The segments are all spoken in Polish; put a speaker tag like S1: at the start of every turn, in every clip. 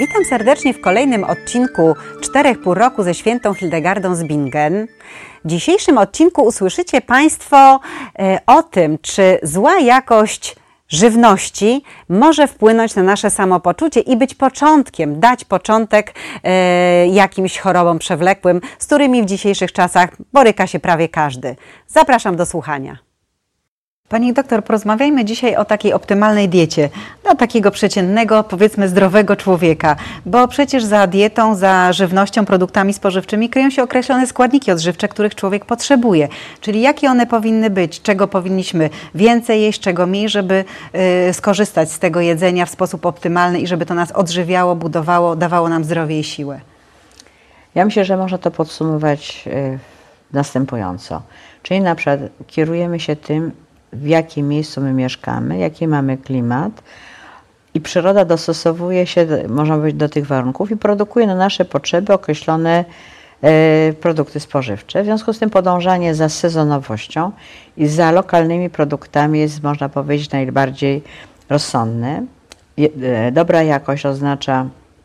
S1: Witam serdecznie w kolejnym odcinku 4 pół roku ze świętą Hildegardą z Bingen. W dzisiejszym odcinku usłyszycie Państwo o tym, czy zła jakość żywności może wpłynąć na nasze samopoczucie i być początkiem, dać początek jakimś chorobom przewlekłym, z którymi w dzisiejszych czasach boryka się prawie każdy. Zapraszam do słuchania. Pani doktor, porozmawiajmy dzisiaj o takiej optymalnej diecie dla takiego przeciętnego, powiedzmy zdrowego człowieka, bo przecież za dietą, za żywnością, produktami spożywczymi kryją się określone składniki odżywcze, których człowiek potrzebuje. Czyli jakie one powinny być, czego powinniśmy więcej jeść, czego mniej, żeby skorzystać z tego jedzenia w sposób optymalny i żeby to nas odżywiało, budowało, dawało nam zdrowie i siłę.
S2: Ja myślę, że można to podsumować następująco. Czyli na przykład kierujemy się tym, w jakim miejscu my mieszkamy, jaki mamy klimat i przyroda dostosowuje się, można powiedzieć, do tych warunków i produkuje na nasze potrzeby określone produkty spożywcze. W związku z tym podążanie za sezonowością i za lokalnymi produktami jest, można powiedzieć, najbardziej rozsądne. Dobra jakość oznacza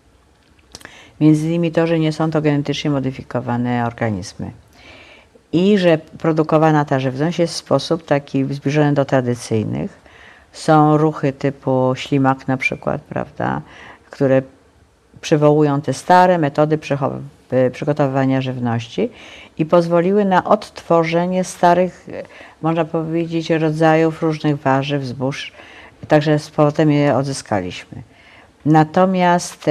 S2: między innymi to, że nie są to genetycznie modyfikowane organizmy. I że produkowana ta żywność jest w sposób taki zbliżony do tradycyjnych. Są ruchy typu ślimak na przykład, prawda, które przywołują te stare metody przygotowywania żywności i pozwoliły na odtworzenie starych, można powiedzieć, rodzajów różnych warzyw, zbóż. Także z powrotem je odzyskaliśmy. Natomiast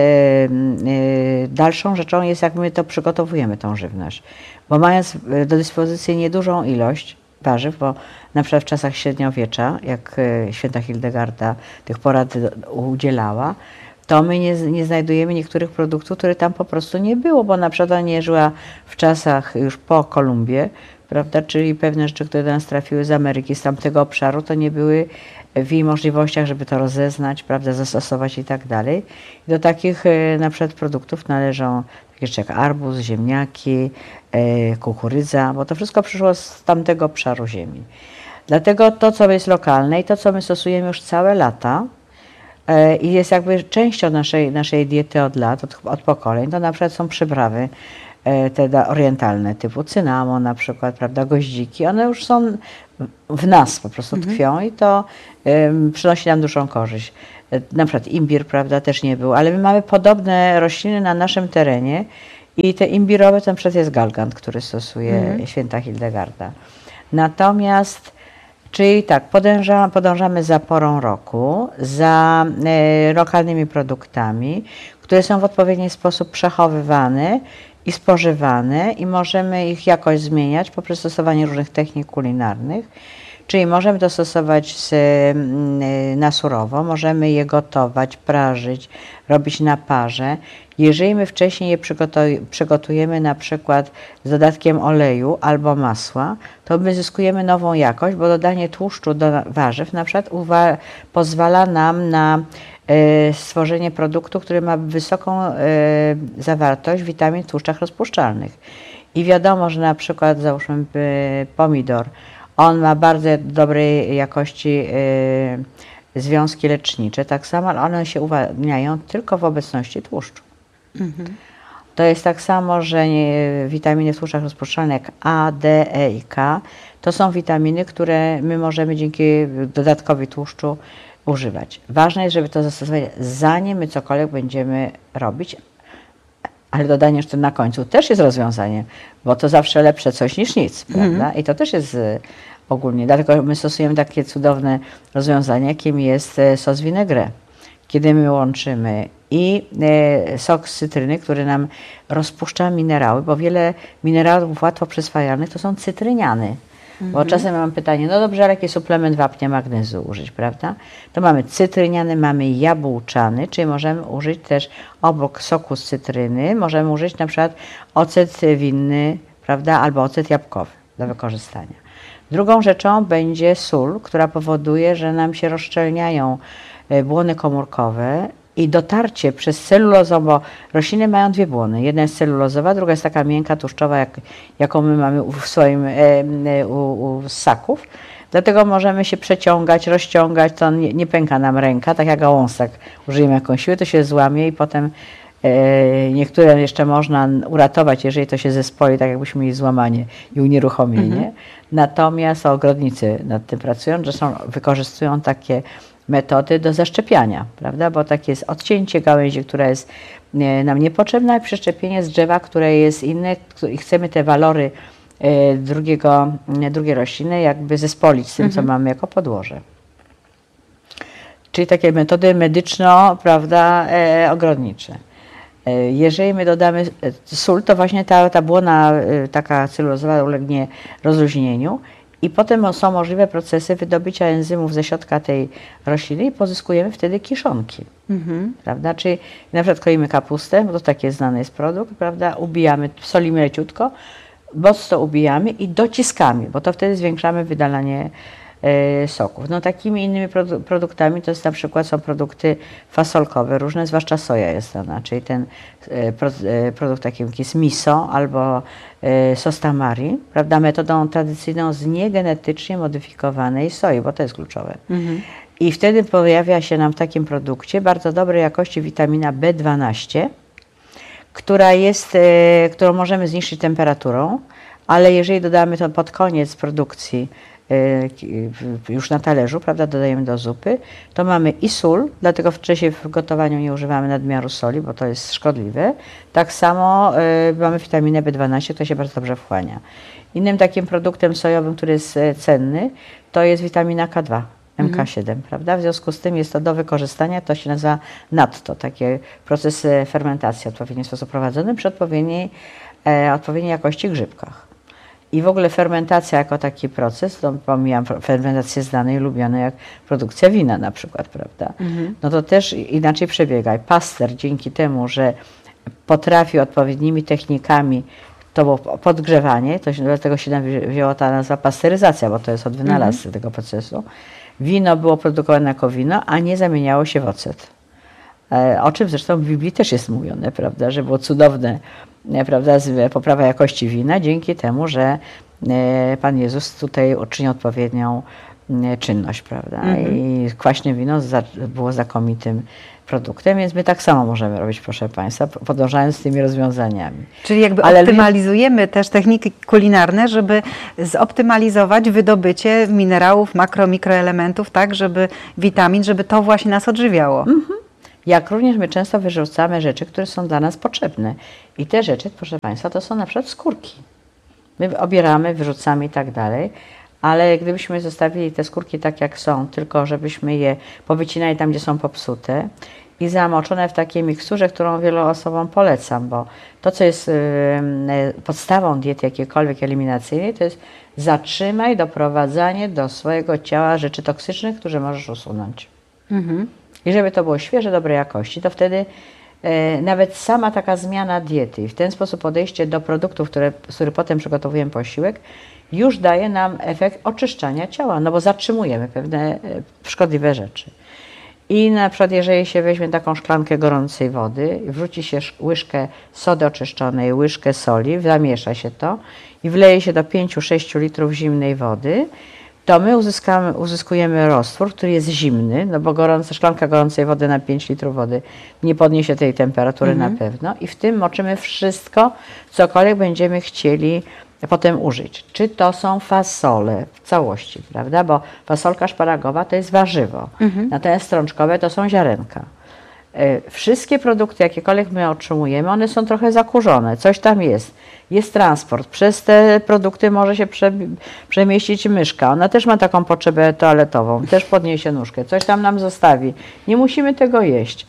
S2: dalszą rzeczą jest, jak my to przygotowujemy, tą żywność. Bo mając do dyspozycji niedużą ilość warzyw, bo na przykład w czasach średniowiecza, jak święta Hildegarda tych porad udzielała, to my nie znajdujemy niektórych produktów, które tam po prostu nie było, bo na przykład ona nie żyła w czasach już po Kolumbie, prawda, czyli pewne rzeczy, które do nas trafiły z Ameryki, z tamtego obszaru, to nie były w jej możliwościach, żeby to rozeznać, prawda, zastosować i tak dalej. Do takich na przykład produktów należą takie rzeczy jak arbuz, ziemniaki, kukurydza, bo to wszystko przyszło z tamtego obszaru ziemi. Dlatego to, co jest lokalne i to, co my stosujemy już całe lata i jest jakby częścią naszej diety od lat, od pokoleń, to na przykład są przyprawy te orientalne, typu cynamon na przykład, prawda, goździki, one już są w nas po prostu tkwią i to przynosi nam dużą korzyść. Na przykład imbir, prawda, też nie był, ale my mamy podobne rośliny na naszym terenie i te imbirowe to na przykład jest galgant, który stosuje święta Hildegarda. Natomiast, czyli tak, podążamy za porą roku, za lokalnymi produktami, które są w odpowiedni sposób przechowywane i spożywane i możemy ich jakoś zmieniać poprzez stosowanie różnych technik kulinarnych. Czyli możemy to stosować na surowo, możemy je gotować, prażyć, robić na parze. Jeżeli my wcześniej je przygotujemy na przykład z dodatkiem oleju albo masła, to my zyskujemy nową jakość, bo dodanie tłuszczu do warzyw na przykład pozwala nam na stworzenie produktu, który ma wysoką zawartość witamin w tłuszczach rozpuszczalnych. I wiadomo, że na przykład załóżmy pomidor, on ma bardzo dobrej jakości związki lecznicze, tak samo, ale one się uwalniają tylko w obecności tłuszczu. To jest tak samo, że witaminy w tłuszczach rozpuszczalnych jak A, D, E i K to są witaminy, które my możemy dzięki dodatkowi tłuszczu używać. Ważne jest, żeby to zastosować zanim my cokolwiek będziemy robić, ale dodanie jeszcze na końcu też jest rozwiązaniem, bo to zawsze lepsze coś niż nic, prawda? I to też jest ogólnie, dlatego my stosujemy takie cudowne rozwiązanie, jakim jest sos vinaigrette. Kiedy my łączymy i sok z cytryny, który nam rozpuszcza minerały, bo wiele minerałów łatwo przyswajalnych to są cytryniany. Bo czasem mam pytanie, no dobrze, ale jaki suplement wapnia magnezu użyć, prawda? To mamy cytryniany, mamy jabłczany, czyli możemy użyć też obok soku z cytryny, możemy użyć na przykład ocet winny, prawda, albo ocet jabłkowy do wykorzystania. Drugą rzeczą będzie sól, która powoduje, że nam się rozszczelniają błony komórkowe i dotarcie przez celulozą, bo rośliny mają dwie błony. Jedna jest celulozowa, druga jest taka miękka, tłuszczowa, jaką my mamy w swoim u ssaków. Dlatego możemy się przeciągać, rozciągać, to nie pęka nam ręka, tak jak gałązek. Użyjemy jakąś siły, to się złamie i potem niektóre jeszcze można uratować, jeżeli to się zespoli, tak jakbyśmy mieli złamanie i unieruchomienie. Natomiast ogrodnicy nad tym pracują, że wykorzystują takie metody do zaszczepiania, prawda? Bo takie jest odcięcie gałęzi, która jest nam niepotrzebna, i przeszczepienie z drzewa, które jest inne i chcemy te walory drugiej rośliny jakby zespolić z tym, co mamy jako podłoże. Czyli takie metody medyczno, prawda, ogrodnicze. Jeżeli my dodamy sól, to właśnie ta błona taka celulozowa ulegnie rozluźnieniu i potem są możliwe procesy wydobycia enzymów ze środka tej rośliny i pozyskujemy wtedy kiszonki. Prawda? Czyli na przykład kroimy kapustę, bo to taki znany jest produkt, prawda? Ubijamy, solimy leciutko, mocno ubijamy i dociskamy, bo to wtedy zwiększamy wydalanie soków. No takimi innymi produktami to jest na przykład są produkty fasolkowe, różne, zwłaszcza soja jest dana, czyli ten produkt taki jak jest miso albo sos tamari, prawda, metodą tradycyjną z niegenetycznie modyfikowanej soi, bo to jest kluczowe. I wtedy pojawia się nam w takim produkcie bardzo dobrej jakości witamina B12, którą możemy zniszczyć temperaturą, ale jeżeli dodamy to pod koniec produkcji już na talerzu, prawda, dodajemy do zupy, to mamy i sól, dlatego wcześniej w gotowaniu nie używamy nadmiaru soli, bo to jest szkodliwe. Tak samo mamy witaminę B12, która się bardzo dobrze wchłania. Innym takim produktem sojowym, który jest cenny, to jest witamina K2. MK7, prawda? W związku z tym jest to do wykorzystania, to się nazywa natto, takie procesy fermentacji w odpowiedni sposób prowadzone przy odpowiedniej jakości grzybkach. I w ogóle fermentacja jako taki proces, to pomijam fermentację znane i lubiane jak produkcja wina na przykład, prawda? No to też inaczej przebiega. I paster dzięki temu, że potrafi odpowiednimi technikami, to było podgrzewanie, dlatego się wzięła ta nazwa pasteryzacja, bo to jest od wynalazcy tego procesu. Wino było produkowane jako wino, a nie zamieniało się w ocet. O czym zresztą w Biblii też jest mówione, prawda, że było cudowne, prawda, poprawa jakości wina dzięki temu, że Pan Jezus tutaj uczynił odpowiednią czynność, prawda. I kwaśne wino było znakomitym produktem, więc my tak samo możemy robić, proszę Państwa, podążając z tymi rozwiązaniami.
S1: Czyli jakby optymalizujemy też techniki kulinarne, żeby zoptymalizować wydobycie minerałów, mikroelementów, tak, żeby witamin, żeby to właśnie nas odżywiało.
S2: Jak również my często wyrzucamy rzeczy, które są dla nas potrzebne. I te rzeczy, proszę Państwa, to są na przykład skórki. My obieramy, wyrzucamy i tak dalej, ale gdybyśmy zostawili te skórki tak jak są, tylko żebyśmy je powycinali tam, gdzie są popsute i zamoczone w takiej miksturze, którą wielu osobom polecam, bo to, co jest podstawą diety jakiejkolwiek eliminacyjnej, to jest zatrzymaj doprowadzanie do swojego ciała rzeczy toksycznych, które możesz usunąć. I żeby to było świeże, dobrej jakości, to wtedy nawet sama taka zmiana diety i w ten sposób podejście do produktów, z których potem przygotowujemy posiłek, już daje nam efekt oczyszczania ciała, no bo zatrzymujemy pewne szkodliwe rzeczy. I na przykład jeżeli się weźmie taką szklankę gorącej wody, wrzuci się łyżkę sody oczyszczonej, łyżkę soli, zamiesza się to i wleje się do 5-6 litrów zimnej wody, to my uzyskujemy roztwór, który jest zimny, no bo szklanka gorącej wody na 5 litrów wody nie podniesie tej temperatury na pewno i w tym moczymy wszystko, cokolwiek będziemy chcieli potem użyć. Czy to są fasole w całości, prawda, bo fasolka szparagowa to jest warzywo, natomiast strączkowe to są ziarenka. Wszystkie produkty, jakiekolwiek my otrzymujemy, one są trochę zakurzone, coś tam jest. Jest transport, przez te produkty może się przemieścić myszka, ona też ma taką potrzebę toaletową, też podniesie nóżkę, coś tam nam zostawi. Nie musimy tego jeść.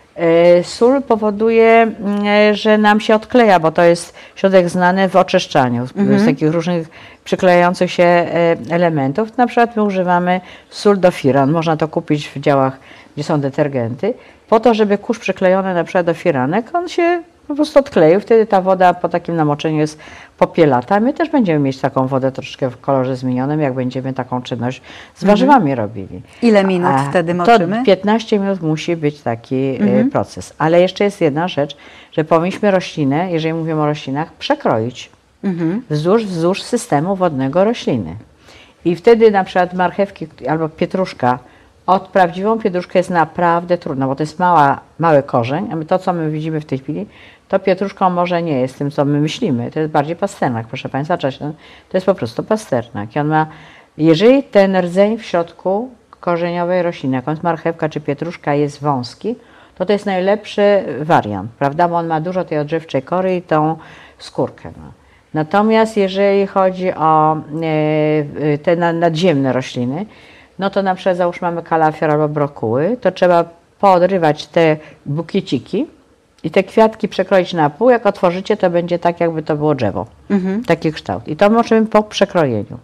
S2: Sól powoduje, że nam się odkleja, bo to jest środek znany w oczyszczaniu z takich różnych przyklejających się elementów. Na przykład my używamy sól do firan, można to kupić w działach, gdzie są detergenty, po to, żeby kurz przyklejony na przykład do firanek, on się po prostu odkleił, wtedy ta woda po takim namoczeniu jest popielata. My też będziemy mieć taką wodę troszeczkę w kolorze zmienionym, jak będziemy taką czynność z warzywami robili.
S1: Ile minut wtedy moczymy?
S2: To 15 minut musi być taki proces. Ale jeszcze jest jedna rzecz, że powinniśmy roślinę, jeżeli mówimy o roślinach, przekroić wzdłuż systemu wodnego rośliny. I wtedy na przykład marchewki albo pietruszka, od prawdziwą pietruszkę jest naprawdę trudno, bo to jest mały korzeń, a to, co my widzimy w tej chwili, to pietruszką może nie jest tym, co my myślimy. To jest bardziej pasternak, proszę Państwa. To jest po prostu pasternak. I on ma, jeżeli ten rdzeń w środku korzeniowej rośliny, jak on jest marchewka czy pietruszka, jest wąski, to jest najlepszy wariant, prawda? Bo on ma dużo tej odżywczej kory i tą skórkę. Natomiast jeżeli chodzi o te nadziemne rośliny, no to na przykład załóżmy mamy kalafior albo brokuły, to trzeba poodrywać te bukieciki i te kwiatki przekroić na pół. Jak otworzycie, to będzie tak, jakby to było drzewo. Taki kształt. I to możemy po przekrojeniu.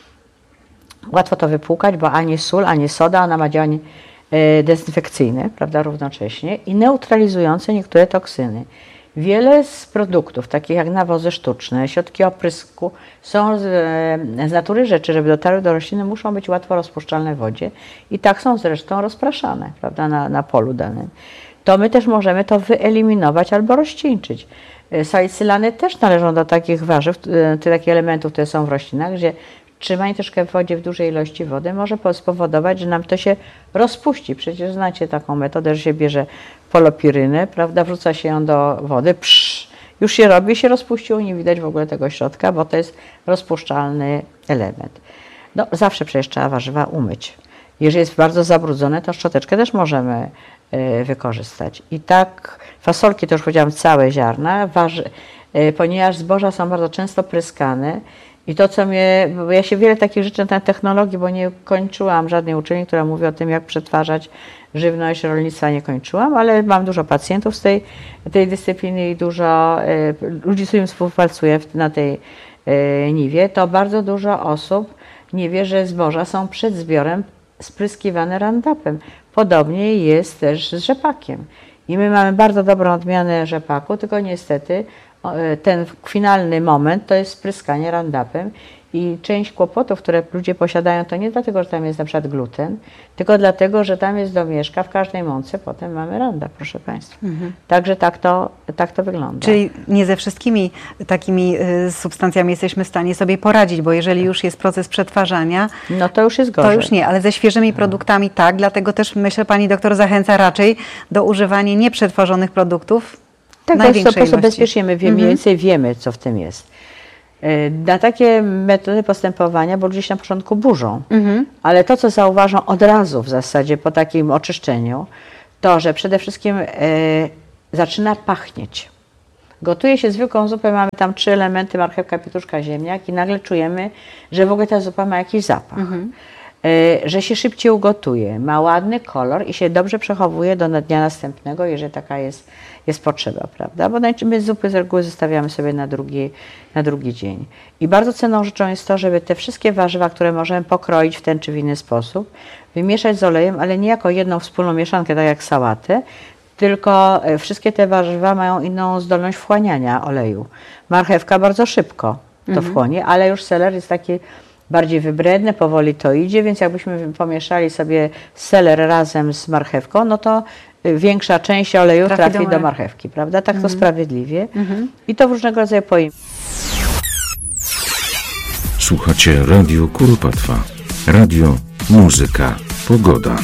S2: Łatwo to wypłukać, bo ani sól, ani soda, ona ma działanie dezynfekcyjne, prawda, równocześnie i neutralizujące niektóre toksyny. Wiele z produktów, takich jak nawozy sztuczne, środki oprysku, są z natury rzeczy, żeby dotarły do rośliny, muszą być łatwo rozpuszczalne w wodzie i tak są zresztą rozpraszane, prawda, na polu danym. To my też możemy to wyeliminować albo rozcieńczyć. Salicylany też należą do takich warzyw, takich elementów, które są w roślinach, gdzie trzymanie troszkę w wodzie, w dużej ilości wody może spowodować, że nam to się rozpuści. Przecież znacie taką metodę, że się bierze polopirynę, prawda, wrzuca się ją do wody, już się robi, się rozpuściło, nie widać w ogóle tego środka, bo to jest rozpuszczalny element. No, zawsze przecież trzeba warzywa umyć. Jeżeli jest bardzo zabrudzone, to szczoteczkę też możemy wykorzystać. I tak fasolki, to już powiedziałam, całe ziarna, ponieważ zboża są bardzo często pryskane, i to, co bo ja się wiele takich rzeczy na technologii, bo nie kończyłam żadnej uczelni, która mówi o tym, jak przetwarzać żywność, rolnictwa nie kończyłam, ale mam dużo pacjentów z tej dyscypliny i dużo ludzi, z którymi współpracuję na tej niwie, to bardzo dużo osób nie wie, że zboża są przed zbiorem spryskiwane Roundupem. Podobnie jest też z rzepakiem. I my mamy bardzo dobrą odmianę rzepaku, tylko niestety ten finalny moment to jest spryskanie Roundupem i część kłopotów, które ludzie posiadają, to nie dlatego, że tam jest na przykład gluten, tylko dlatego, że tam jest domieszka, w każdej mące potem mamy Roundup, proszę Państwa. Także tak to wygląda.
S1: Czyli nie ze wszystkimi takimi substancjami jesteśmy w stanie sobie poradzić, bo jeżeli już jest proces przetwarzania,
S2: no to już jest gorzej.
S1: To już nie, ale ze świeżymi produktami tak, dlatego też myślę, pani doktor zachęca raczej do używania nieprzetworzonych produktów.
S2: Tak, to jest po prostu bezpiecznie, my mniej więcej wiemy, co w tym jest. Na takie metody postępowania, bo ludzie się na początku burzą, ale to, co zauważą od razu w zasadzie po takim oczyszczeniu, to, że przede wszystkim zaczyna pachnieć. Gotuje się zwykłą zupę, mamy tam 3 elementy, marchewka, pietruszka, ziemniak i nagle czujemy, że w ogóle ta zupa ma jakiś zapach. Że się szybciej ugotuje, ma ładny kolor i się dobrze przechowuje do dnia następnego, jeżeli taka jest potrzeba, prawda? Bo my zupy z reguły zostawiamy sobie na drugi dzień. I bardzo cenną rzeczą jest to, żeby te wszystkie warzywa, które możemy pokroić w ten czy w inny sposób, wymieszać z olejem, ale nie jako jedną wspólną mieszankę, tak jak sałatę, tylko wszystkie te warzywa mają inną zdolność wchłaniania oleju. Marchewka bardzo szybko to wchłonie, ale już seler jest taki bardziej wybredny, powoli to idzie, więc jakbyśmy pomieszali sobie seler razem z marchewką, no to większa część oleju trafi do marchewki, prawda? Tak to sprawiedliwie. I to w różnego rodzaju pojęcia.
S3: Słuchacie Radio Kuropatwa. Radio, muzyka, pogoda.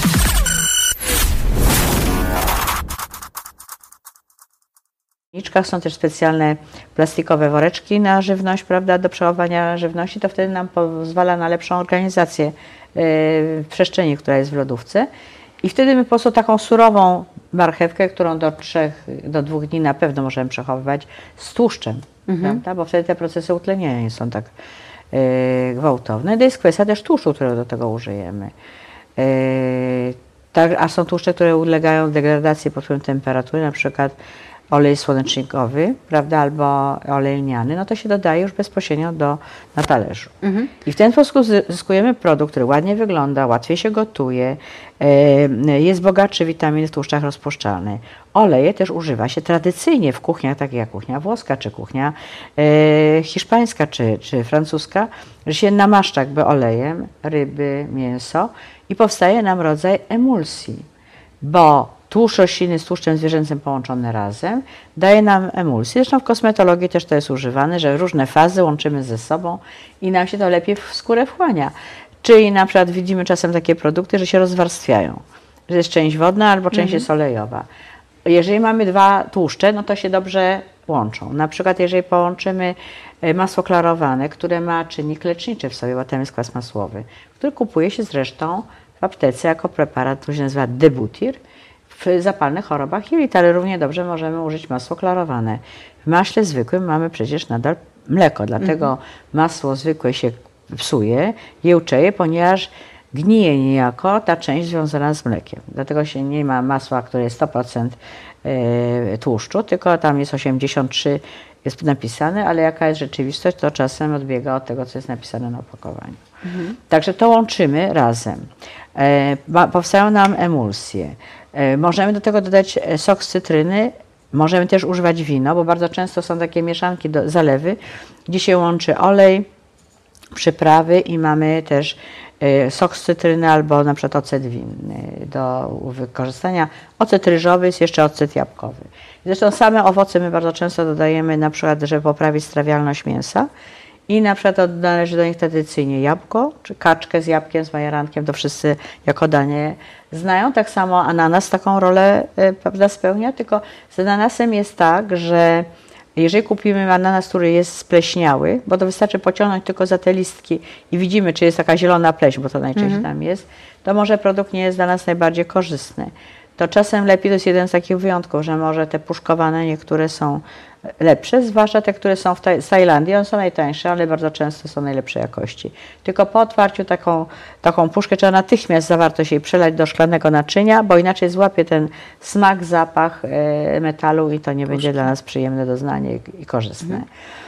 S2: W niczkach są też specjalne plastikowe woreczki na żywność, prawda, do przechowywania żywności. To wtedy nam pozwala na lepszą organizację przestrzeni, która jest w lodówce. I wtedy my po prostu taką surową marchewkę, którą do 2 dni na pewno możemy przechowywać z tłuszczem, prawda, bo wtedy te procesy utleniania nie są tak gwałtowne. To jest kwestia też tłuszczu, którego do tego użyjemy. A są tłuszcze, które ulegają degradacji pod wpływem temperatury, na przykład olej słonecznikowy, prawda, albo olej lniany, no to się dodaje już bezpośrednio na talerzu. I w ten sposób zyskujemy produkt, który ładnie wygląda, łatwiej się gotuje, jest bogatszy w witaminy w tłuszczach rozpuszczalnych. Oleje też używa się tradycyjnie w kuchniach, takich jak kuchnia włoska, czy kuchnia hiszpańska, czy francuska, że się namaszcza jakby olejem ryby, mięso i powstaje nam rodzaj emulsji, bo tłuszcz rośliny z tłuszczem zwierzęcym połączone razem daje nam emulsję. Zresztą w kosmetologii też to jest używane, że różne fazy łączymy ze sobą i nam się to lepiej w skórę wchłania. Czyli na przykład widzimy czasem takie produkty, że się rozwarstwiają, że jest część wodna albo część jest olejowa. Jeżeli mamy dwa tłuszcze, no to się dobrze łączą. Na przykład jeżeli połączymy masło klarowane, które ma czynnik leczniczy w sobie, bo tam jest kwas masłowy, który kupuje się zresztą w aptece jako preparat, który się nazywa Debutir, w zapalnych chorobach jelit, ale równie dobrze możemy użyć masło klarowane. W maśle zwykłym mamy przecież nadal mleko, dlatego masło zwykłe się psuje, jełczeje, ponieważ gnije niejako ta część związana z mlekiem. Dlatego się nie ma masła, które jest 100% tłuszczu, tylko tam jest 83, jest napisane, ale jaka jest rzeczywistość, to czasem odbiega od tego, co jest napisane na opakowaniu. Także to łączymy razem. Powstają nam emulsje. Możemy do tego dodać sok z cytryny, możemy też używać wino, bo bardzo często są takie mieszanki, zalewy, gdzie się łączy olej, przyprawy i mamy też sok z cytryny albo na przykład ocet winny do wykorzystania. Ocet ryżowy jest jeszcze ocet jabłkowy. Zresztą same owoce my bardzo często dodajemy na przykład, żeby poprawić strawialność mięsa i na przykład należy do nich tradycyjnie jabłko, czy kaczkę z jabłkiem, z majerankiem, to wszyscy jako danie znają. Tak samo ananas taką rolę prawda, spełnia, tylko z ananasem jest tak, że jeżeli kupimy ananas, który jest spleśniały, bo to wystarczy pociągnąć tylko za te listki i widzimy, czy jest taka zielona pleśń, bo to najczęściej tam jest, to może produkt nie jest dla nas najbardziej korzystny. To czasem lepiej, to jest jeden z takich wyjątków, że może te puszkowane niektóre są lepsze, zwłaszcza te, które są z Tajlandii, one są najtańsze, ale bardzo często są najlepszej jakości. Tylko po otwarciu taką puszkę trzeba natychmiast zawartość jej przelać do szklanego naczynia, bo inaczej złapie ten smak, zapach metalu i to nie będzie dla nas przyjemne doznanie i korzystne.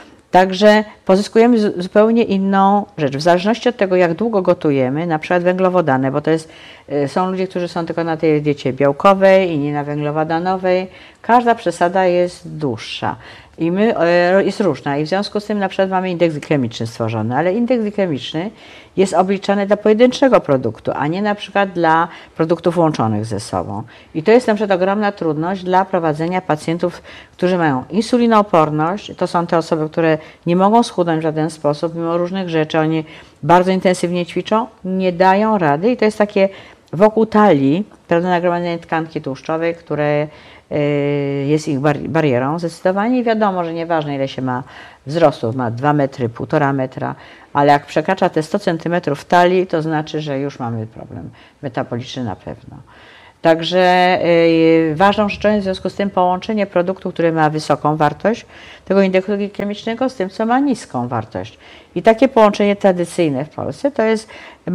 S2: Także pozyskujemy zupełnie inną rzecz. W zależności od tego, jak długo gotujemy, na przykład węglowodany, bo to jest, są ludzie, którzy są tylko na tej diecie białkowej, inni na węglowodanowej. Każda przesada jest dłuższa i jest różna i w związku z tym na przykład mamy indeks glikemiczny stworzony, ale indeks glikemiczny jest obliczany dla pojedynczego produktu, a nie na przykład dla produktów łączonych ze sobą. I to jest na przykład ogromna trudność dla prowadzenia pacjentów, którzy mają insulinooporność. To są te osoby, które nie mogą schudnąć w żaden sposób, mimo różnych rzeczy. Oni bardzo intensywnie ćwiczą, nie dają rady i to jest takie wokół talii, prawda, nagromadzenie tkanki tłuszczowej, które jest ich barierą zdecydowanie i wiadomo, że nieważne ile się ma wzrostów, ma 2 metry, 1,5 metra, ale jak przekracza te 100 cm talii, to znaczy, że już mamy problem metaboliczny na pewno. Także ważną rzeczą jest w związku z tym połączenie produktu, który ma wysoką wartość tego indeksu glikemicznego z tym, co ma niską wartość. I takie połączenie tradycyjne w Polsce to jest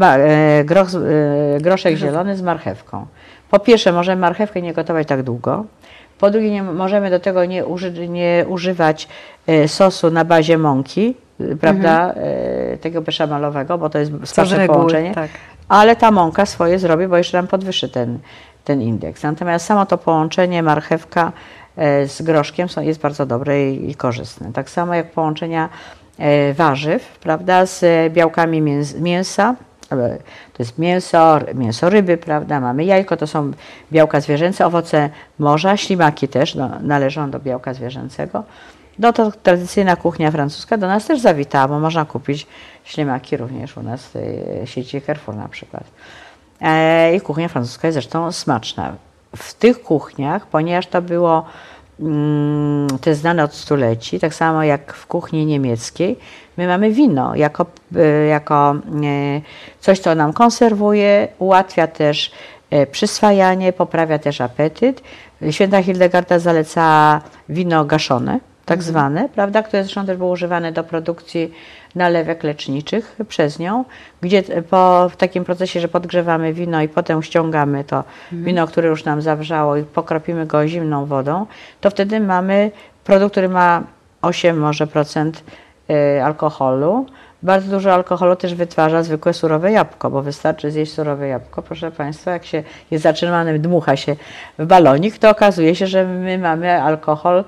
S2: groszek zielony z marchewką. Po pierwsze, możemy marchewkę nie gotować tak długo. Po drugie, możemy do tego nie używać sosu na bazie mąki, prawda, tego beszamelowego, bo to jest słabsze połączenie. Tak. Ale ta mąka swoje zrobi, bo jeszcze nam podwyższy ten indeks. Natomiast samo to połączenie marchewka z groszkiem jest bardzo dobre i korzystne. Tak samo jak połączenia warzyw, prawda, z białkami mięsa. To jest mięso ryby, prawda, mamy jajko, to są białka zwierzęce, owoce morza, ślimaki też należą do białka zwierzęcego. No to tradycyjna kuchnia francuska do nas też zawitała, bo można kupić ślimaki również u nas w sieci Carrefour na przykład. I kuchnia francuska jest zresztą smaczna. W tych kuchniach, ponieważ to było to jest znane od stuleci, tak samo jak w kuchni niemieckiej, my mamy wino jako coś, co nam konserwuje, ułatwia też przyswajanie, poprawia też apetyt. Święta Hildegarda zalecała wino gaszone, tak zwane, prawda, które zresztą też było używane do produkcji nalewek leczniczych przez nią, gdzie w takim procesie, że podgrzewamy wino i potem ściągamy to wino, które już nam zawrzało i pokropimy go zimną wodą, to wtedy mamy produkt, który ma 8 może procent alkoholu. Bardzo dużo alkoholu też wytwarza zwykłe surowe jabłko, bo wystarczy zjeść surowe jabłko, proszę Państwa, jak się jest zatrzymany, dmucha się w balonik, to okazuje się, że my mamy alkohol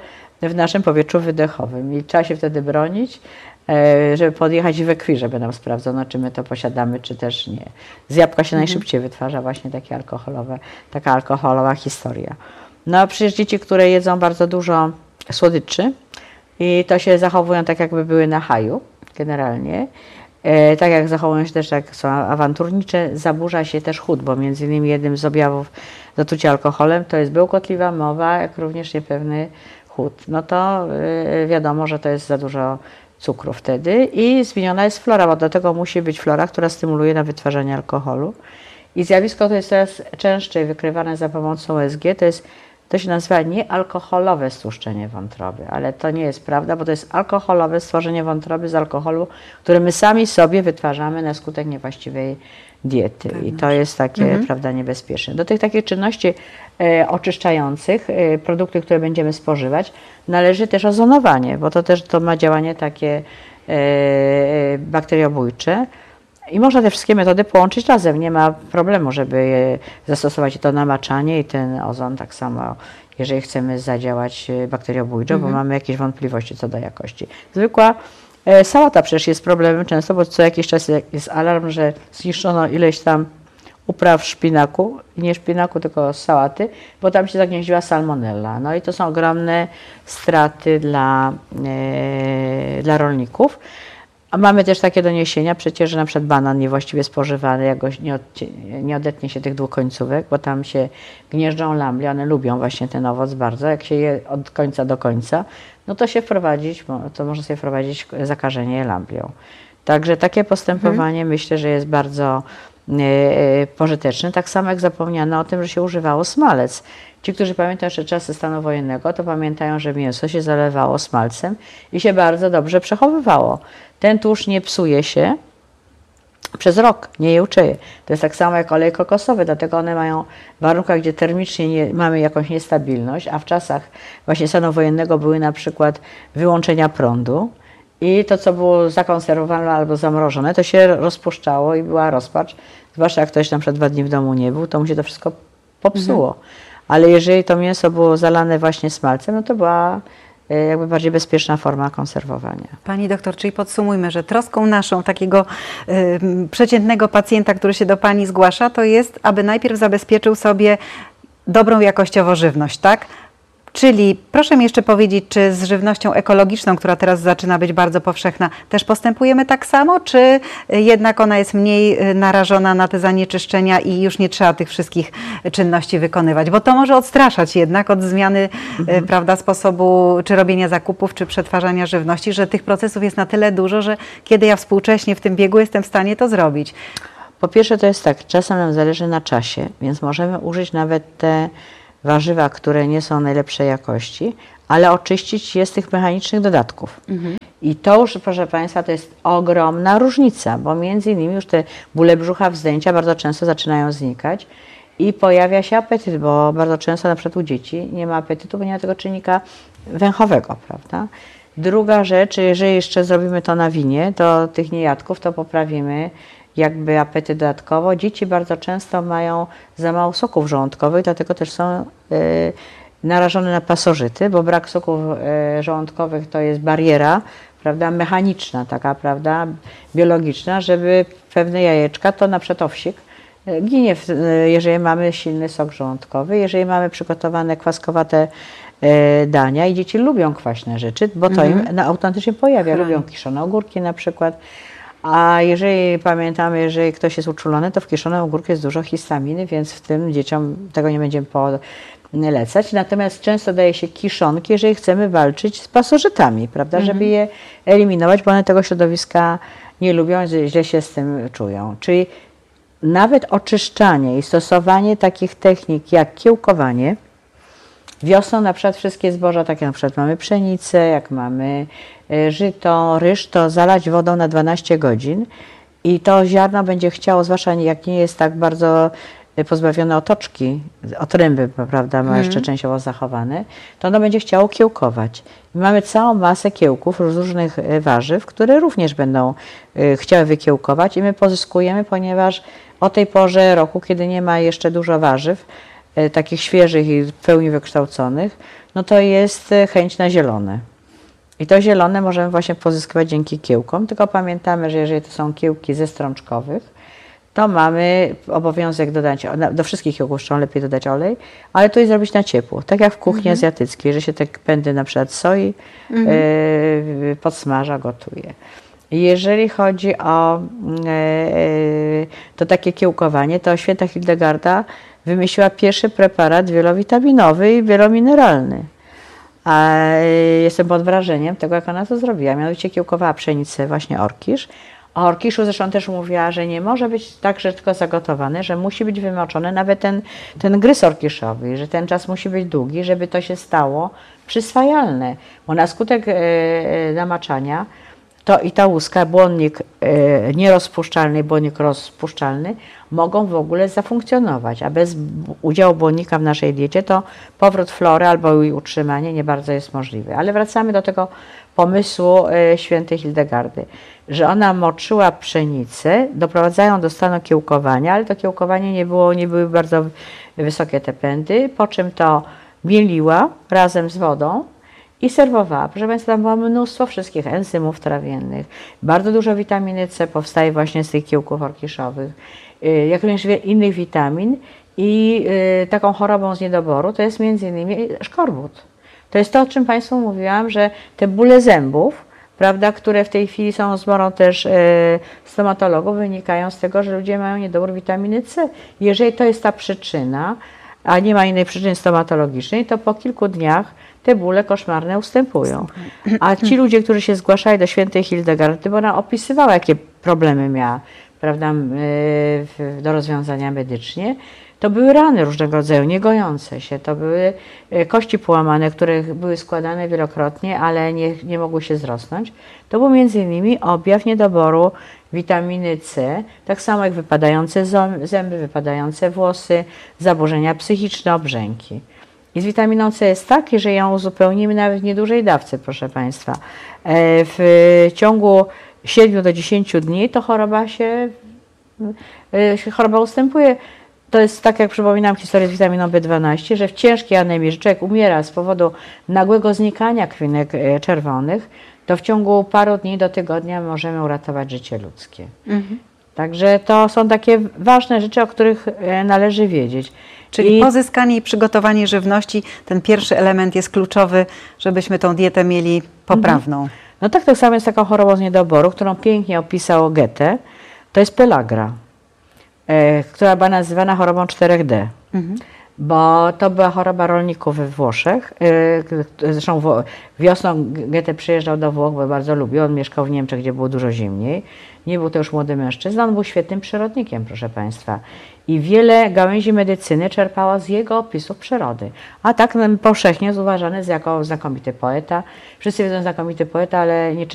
S2: w naszym powietrzu wydechowym i trzeba się wtedy bronić, żeby podjechać we krwi, żeby nam sprawdzono, czy my to posiadamy, czy też nie. Z jabłka się najszybciej wytwarza właśnie taka alkoholowa historia. No a przecież dzieci, które jedzą bardzo dużo słodyczy i to się zachowują tak, jakby były na haju generalnie, tak jak zachowują się też, jak są awanturnicze, zaburza się też chód, bo między innymi jednym z objawów zatrucia alkoholem to jest bełkotliwa mowa, jak również niepewny chód. No to wiadomo, że to jest za dużo cukru wtedy i zmieniona jest flora, bo do tego musi być flora, która stymuluje na wytwarzanie alkoholu. I zjawisko to jest coraz częściej wykrywane za pomocą USG, to się nazywa niealkoholowe stłuszczenie wątroby, ale to nie jest prawda, bo to jest alkoholowe stworzenie wątroby z alkoholu, który my sami sobie wytwarzamy na skutek niewłaściwej diety. I to jest takie, prawda, niebezpieczne. Do tych takich czynności oczyszczających, produkty, które będziemy spożywać, należy też ozonowanie, bo to ma działanie takie bakteriobójcze. I można te wszystkie metody połączyć razem. Nie ma problemu, żeby zastosować to namaczanie i ten ozon tak samo, jeżeli chcemy zadziałać bakteriobójczo, bo mamy jakieś wątpliwości co do jakości. Zwykła sałata przecież jest problemem często, bo co jakiś czas jest alarm, że zniszczono ileś tam upraw szpinaku, nie szpinaku, tylko sałaty, bo tam się zagnieździła salmonella. No i to są ogromne straty dla rolników. A mamy też takie doniesienia przecież, że na przykład banan niewłaściwie spożywany, jak nie odetnie się tych dwóch końcówek, bo tam się gnieżdżą lamble, one lubią właśnie ten owoc bardzo, jak się je od końca do końca, no to to można sobie wprowadzić zakażenie lamblią. Także takie postępowanie myślę, że jest bardzo pożyteczne. Tak samo jak zapomniano o tym, że się używało smalec. Ci, którzy pamiętają jeszcze czasy stanu wojennego, to pamiętają, że mięso się zalewało smalcem i się bardzo dobrze przechowywało. Ten tłuszcz nie psuje się przez rok, nie jełczeje. To jest tak samo jak olej kokosowy, dlatego one mają w warunkach, gdzie termicznie mamy jakąś niestabilność, a w czasach właśnie stanu wojennego były na przykład wyłączenia prądu i to, co było zakonserwowane albo zamrożone, to się rozpuszczało i była rozpacz. Zwłaszcza jak ktoś na przykład 2 dni w domu nie był, to mu się to wszystko popsuło. Ale jeżeli to mięso było zalane właśnie smalcem, no to była jakby bardziej bezpieczna forma konserwowania.
S1: Pani doktor, czyli podsumujmy, że troską naszą takiego przeciętnego pacjenta, który się do Pani zgłasza, to jest, aby najpierw zabezpieczył sobie dobrą jakościowo żywność, tak? Czyli proszę mi jeszcze powiedzieć, czy z żywnością ekologiczną, która teraz zaczyna być bardzo powszechna, też postępujemy tak samo, czy jednak ona jest mniej narażona na te zanieczyszczenia i już nie trzeba tych wszystkich czynności wykonywać? Bo to może odstraszać jednak od zmiany prawda, sposobu czy robienia zakupów, czy przetwarzania żywności, że tych procesów jest na tyle dużo, że kiedy ja współcześnie w tym biegu jestem w stanie to zrobić.
S2: Po pierwsze to jest tak, czasem nam zależy na czasie, więc możemy użyć nawet te warzywa, które nie są najlepszej jakości, ale oczyścić je z tych mechanicznych dodatków. I to już, proszę Państwa, to jest ogromna różnica, bo między innymi już te bóle brzucha, wzdęcia bardzo często zaczynają znikać i pojawia się apetyt, bo bardzo często na przykład u dzieci nie ma apetytu, bo nie ma tego czynnika węchowego, prawda? Druga rzecz, jeżeli jeszcze zrobimy to na winie, to tych niejadków to poprawimy jakby apetyt dodatkowo. Dzieci bardzo często mają za mało soków żołądkowych, dlatego też są narażone na pasożyty, bo brak soków żołądkowych to jest bariera, prawda, mechaniczna taka, prawda, biologiczna, żeby pewne jajeczka, to na przykład owsik, ginie, jeżeli mamy silny sok żołądkowy, jeżeli mamy przygotowane kwaskowate dania i dzieci lubią kwaśne rzeczy, bo to im autentycznie pojawia, lubią kiszone ogórki na przykład. A jeżeli pamiętamy, jeżeli ktoś jest uczulony, to w kiszonym ogórku jest dużo histaminy, więc w tym dzieciom tego nie będziemy polecać. Natomiast często daje się kiszonki, jeżeli chcemy walczyć z pasożytami, prawda, żeby je eliminować, bo one tego środowiska nie lubią, źle się z tym czują. Czyli nawet oczyszczanie i stosowanie takich technik jak kiełkowanie. Wiosną na przykład wszystkie zboża, tak jak na przykład mamy pszenicę, jak mamy żyto, ryż, to zalać wodą na 12 godzin i to ziarno będzie chciało, zwłaszcza jak nie jest tak bardzo pozbawione otoczki, otręby, prawda, ma jeszcze częściowo zachowane, to ono będzie chciało kiełkować. I mamy całą masę kiełków z różnych warzyw, które również będą chciały wykiełkować i my pozyskujemy, ponieważ o tej porze roku, kiedy nie ma jeszcze dużo warzyw, takich świeżych i w pełni wykształconych, no to jest chęć na zielone. I to zielone możemy właśnie pozyskiwać dzięki kiełkom, tylko pamiętamy, że jeżeli to są kiełki ze strączkowych, to mamy obowiązek dodać, do wszystkich kiełków zresztą lepiej dodać olej, ale to jest zrobić na ciepło, tak jak w kuchni azjatyckiej, że się te pędy na przykład soi podsmaża, gotuje. Jeżeli chodzi o to takie kiełkowanie, to święta Hildegarda wymyśliła pierwszy preparat wielowitaminowy i wielomineralny. A jestem pod wrażeniem tego, jak ona to zrobiła. Mianowicie kiełkowała pszenicę, właśnie orkisz. O orkiszu zresztą też mówiła, że nie może być tak, że tylko zagotowany, że musi być wymoczony nawet ten gryz orkiszowy, że ten czas musi być długi, żeby to się stało przyswajalne. Bo na skutek namaczania to i ta łuska, błonnik nierozpuszczalny i błonnik rozpuszczalny mogą w ogóle zafunkcjonować, a bez udziału błonnika w naszej diecie to powrót flory albo jej utrzymanie nie bardzo jest możliwe. Ale wracamy do tego pomysłu świętej Hildegardy, że ona moczyła pszenicę, doprowadzają do stanu kiełkowania, ale to kiełkowanie nie były bardzo wysokie te pędy, po czym to mieliła razem z wodą i serwowała. Proszę Państwa, tam było mnóstwo wszystkich enzymów trawiennych. Bardzo dużo witaminy C powstaje właśnie z tych kiełków orkiszowych, jak również innych witamin i taką chorobą z niedoboru to jest między innymi szkorbut. To jest to, o czym Państwu mówiłam, że te bóle zębów, prawda, które w tej chwili są zmorą też stomatologów, wynikają z tego, że ludzie mają niedobór witaminy C. Jeżeli to jest ta przyczyna, a nie ma innej przyczyny stomatologicznej, to po kilku dniach te bóle koszmarne ustępują. A ci ludzie, którzy się zgłaszali do świętej Hildegardy, bo ona opisywała, jakie problemy miała, prawda, do rozwiązania medycznie, to były rany różnego rodzaju, niegojące się, to były kości połamane, które były składane wielokrotnie, ale nie mogły się zrosnąć. To był między innymi objaw niedoboru witaminy C, tak samo jak wypadające zęby, wypadające włosy, zaburzenia psychiczne, obrzęki. I z witaminą C jest tak, że ją uzupełnimy nawet w niedużej dawce, proszę Państwa. W ciągu 7 do 10 dni to choroba ustępuje. To jest tak, jak przypominam historię z witaminą B12, że w ciężkiej anemii, że człowiek umiera z powodu nagłego znikania krwinek czerwonych, to w ciągu paru dni do tygodnia możemy uratować życie ludzkie. Także to są takie ważne rzeczy, o których należy wiedzieć.
S1: Czyli pozyskanie i przygotowanie żywności, ten pierwszy element jest kluczowy, żebyśmy tą dietę mieli poprawną.
S2: No tak samo jest taką chorobą z niedoboru, którą pięknie opisał Goethe, to jest pelagra, która była nazywana chorobą 4D. Bo to była choroba rolników we Włoszech. Zresztą wiosną Goethe przyjeżdżał do Włoch, bo bardzo lubił. On mieszkał w Niemczech, gdzie było dużo zimniej. Nie był to już młody mężczyzna, on był świetnym przyrodnikiem, proszę Państwa. I wiele gałęzi medycyny czerpała z jego opisów przyrody. A tak powszechnie jest uważany jako znakomity poeta. Wszyscy wiedzą znakomity poeta, ale nie